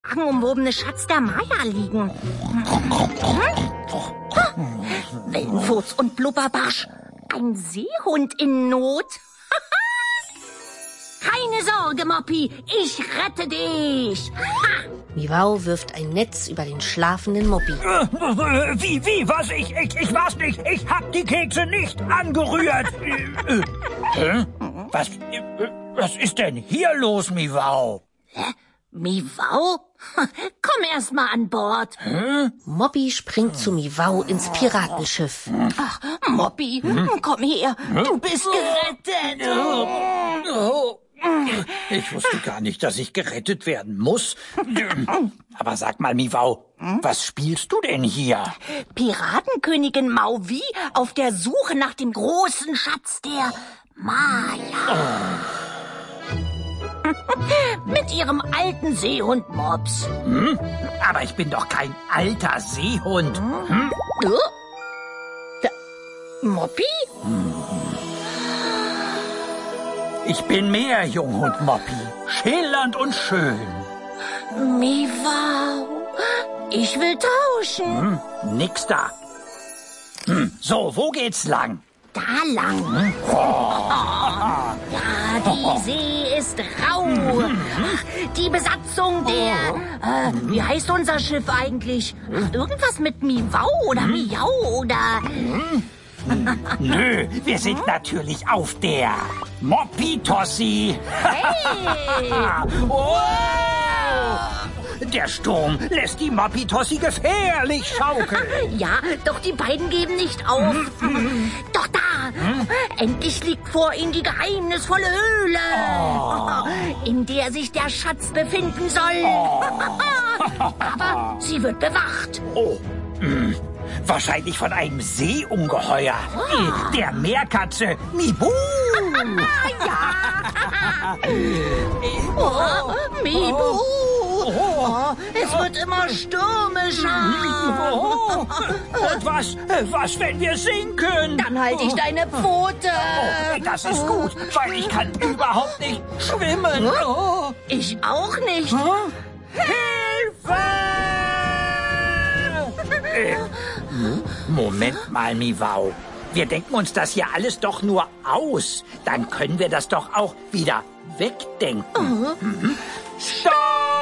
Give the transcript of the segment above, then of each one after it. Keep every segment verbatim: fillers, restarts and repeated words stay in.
sagenumwobene Schatz der Maya liegen. Wellenfurz und Blubberbarsch. Ein Seehund in Not. Keine Sorge, Moppy, ich rette dich. Miwau wirft ein Netz über den schlafenden Moppy. Äh, wie, wie, was? Ich, ich, ich war's nicht. Ich hab die Kekse nicht angerührt. äh, äh, hä? Was, äh, was ist denn hier los, Miwau? Hä? Miwau? Komm erst mal an Bord. Hä? Moppy springt zu Miwau ins Piratenschiff. Ach, Moppy, komm her. Du bist gerettet. Oh. Ich wusste gar nicht, dass ich gerettet werden muss. Aber sag mal, Miwau, was spielst du denn hier? Piratenkönigin Mauvi auf der Suche nach dem großen Schatz der Maya. Mit ihrem alten Seehund Mops. Hm? Aber ich bin doch kein alter Seehund. Hm? Oh? Da, Moppy? Ich bin mehr, Junghund Moppy. Schillernd und schön. Miwau, ich will tauschen. Hm? Nix da. Hm. So, wo geht's lang? Da lang. Oh. Oh. Ja, die See ist rau. Die Besatzung der... Äh, wie heißt unser Schiff eigentlich? Irgendwas mit Miwau oder Miau oder... Nö, wir sind natürlich auf der Moppy-Tossi. Hey! Oh! Der Sturm lässt die Moppy-Tossi gefährlich schaukeln. Ja, doch die beiden geben nicht auf. Doch da, endlich liegt vor ihnen die geheimnisvolle Höhle, Oh. in der sich der Schatz befinden soll. Oh. Aber sie wird bewacht. Oh, hm. Wahrscheinlich von einem Seeungeheuer. Oh. Der Meerkatze Mibu. Ja. Oh, Mibu. Oh, es wird immer stürmischer. Oh. Und was, was, wenn wir sinken? Dann halte ich deine Pfote. Oh, das ist gut, weil ich kann überhaupt nicht schwimmen. Oh. Ich auch nicht. Hilfe! Äh, Moment mal, Miwau. Wir denken uns das hier alles doch nur aus. Dann können wir das doch auch wieder wegdenken. Mhm. Stopp!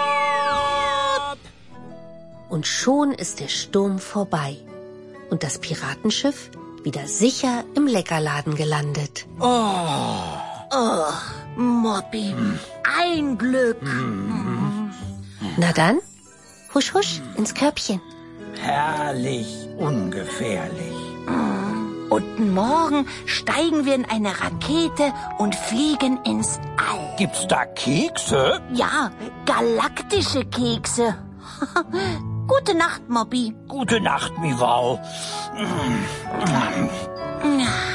Und schon ist der Sturm vorbei und das Piratenschiff wieder sicher im Leckerladen gelandet. Oh. Oh, Moppy, ein Glück. Na dann, husch husch ins Körbchen. Herrlich, ungefährlich. Und morgen steigen wir in eine Rakete und fliegen ins All. Gibt's da Kekse? Ja, galaktische Kekse. Gute Nacht, Moppy. Gute Nacht, Miwau.